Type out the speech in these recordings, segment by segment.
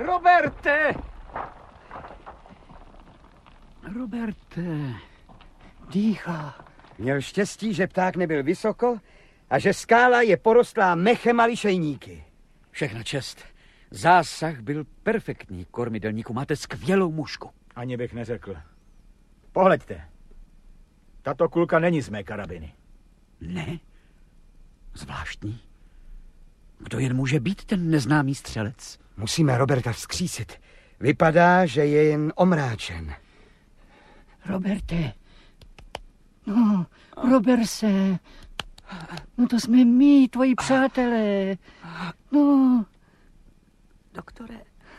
Roberte! Roberte, dýchá. Měl štěstí, že pták nebyl vysoko a že skála je porostlá mechem a lišejníky. Všechna čest. Zásah byl perfektní, kormidelníku. Máte skvělou mušku. Ani bych neřekl. Pohleďte. Tato kulka není z mé karabiny. Ne? Zvláštní. Kdo jen může být ten neznámý střelec? Musíme Roberta vzkřísit. Vypadá, že je jen omráčen. Roberte. No, Roberse. No to jsme my, tvoji přátelé. No. Doktore.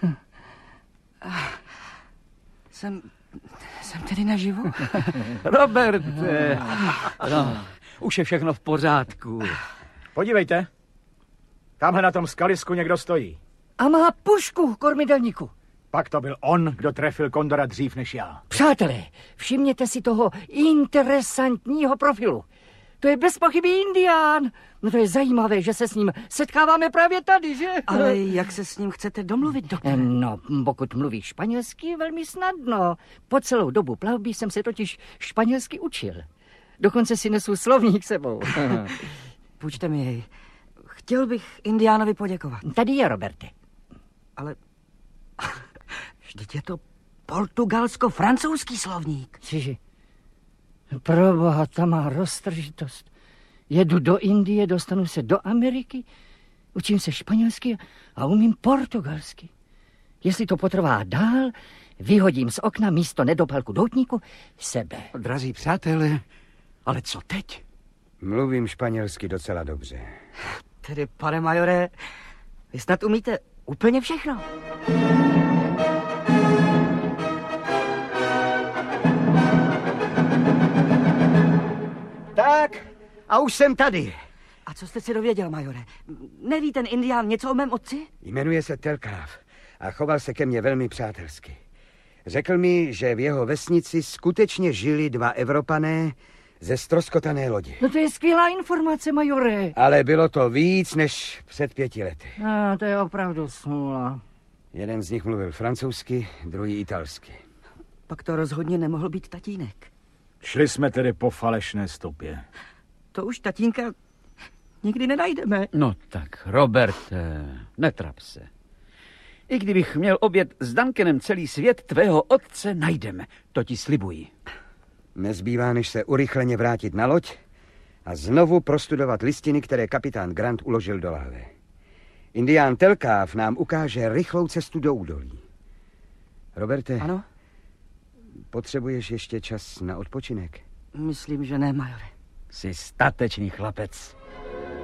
Jsem tedy naživu? Roberte. No, už je všechno v pořádku. Podívejte. Tamhle na tom skalisku někdo stojí. A má pušku, kormidelníku. Pak to byl on, kdo trefil kondora dřív než já. Přátelé, všimněte si toho interesantního profilu. To je bez pochyby Indián. No to je zajímavé, že se s ním setkáváme právě tady, že? Ale jak se s ním chcete domluvit, doktore? No, pokud mluvíš španělsky, velmi snadno. Po celou dobu plavby jsem se totiž španělsky učil. Dokonce si nesu slovník sebou. Půjčte mi jej. Chtěl bych Indiánovi poděkovat. Tady je, Roberte. Ale vždyť je to portugalsko-francouzský slovník. Čiže proboha, ta má roztržitost. Jedu do Indie, dostanu se do Ameriky, učím se španělsky a umím portugalsky. Jestli to potrvá dál, vyhodím z okna místo nedopalku doutníku sebe. Drazí přátelé, ale co teď? Mluvím španělsky docela dobře. Tedy, pane majore, vy snad umíte úplně všechno. Tak, a už jsem tady. A co jste si dověděl, majore? Neví ten Indián něco o mém otci? Jmenuje se Telkáv a choval se ke mně velmi přátelsky. Řekl mi, že v jeho vesnici skutečně žili 2 Evropané ze ztroskotané lodi. No to je skvělá informace, majore. Ale bylo to víc než před 5 lety. To je opravdu smůla. Jeden z nich mluvil francouzsky, druhý italsky. Pak to rozhodně nemohl být tatínek. Šli jsme tedy po falešné stopě. To už tatínka nikdy nenajdeme. No tak, Roberte, netrap se. I kdybych měl objet s Duncanem celý svět, tvého otce najdeme. To ti slibuji. Nezbývá, než se urychleně vrátit na loď a znovu prostudovat listiny, které kapitán Grant uložil do lahve. Indián Telkáv nám ukáže rychlou cestu do údolí. Roberte, ano? Potřebuješ ještě čas na odpočinek? Myslím, že ne, majore. Jsi statečný chlapec.